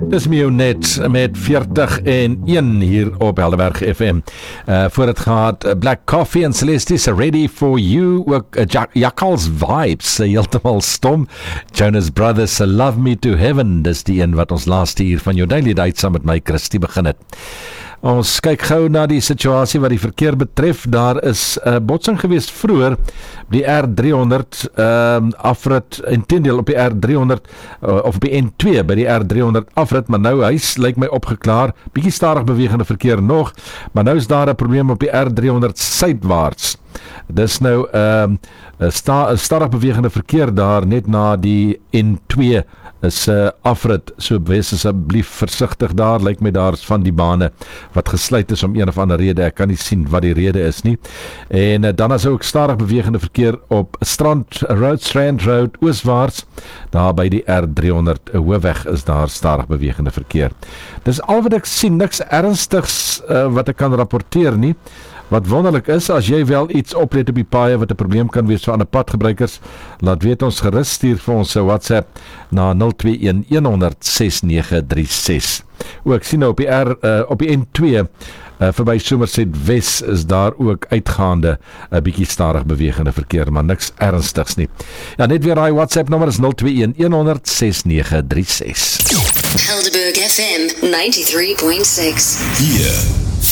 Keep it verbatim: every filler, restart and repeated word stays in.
Dis my net met veertig en een hier op Helderberg F M. Uh, voor het gaat Black Coffee en Celestis Ready For You, ook uh, Jak- Jakkals Vibes, uh, heeltemal stom. Jonas Brothers, uh, Love Me To Heaven, dis die een wat ons laaste hier van jou Daily Date saam met my Christie begin het. Ons kyk gou na die situasie wat die verkeer betref. Daar is 'n uh, botsing geweest vroeër op die R driehonderd um, afrit, intendeel op die R driehonderd uh, of op die N twee by die R driehonderd afrit, maar nou hy's lyk my opgeklaar. Bietjie stadig bewegende verkeer nog, maar nou is daar 'n probleem op die R driehonderd suidwaarts. Dis nou 'n um, sta, stadig bewegende verkeer daar net na die N twee is 'n uh, afrit, so wees asseblief versigtig daar, lyk my daar is van die bane wat gesluit is om een of ander rede, ek kan nie sien wat die rede is nie. En uh, dan is ook stadig bewegende verkeer op Strand Road, Strand Road ooswaarts, daar by die R driehonderd hoofweg is daar stadig bewegende verkeer. Dis al wat ek sien, niks ernstigs uh, wat ek kan rapporteer nie. Wat wonderlik is, as jy wel iets oplet op die paaie wat 'n probleem kan wees vir ander padgebruikers, laat weet ons gerus, stuur vir ons 'n WhatsApp na nul twee een een honderd ses nege drie ses. O, ek sien nou op die R uh, op die N twee uh, verby Somerset Wes is daar ook uitgaande 'n uh, bietjie stadig bewegende verkeer, maar niks ernstigs nie. Ja, net weer daai WhatsApp nommer is nul twee een een honderd ses nege drie ses. Helderberg F M ninety-three point six. Hier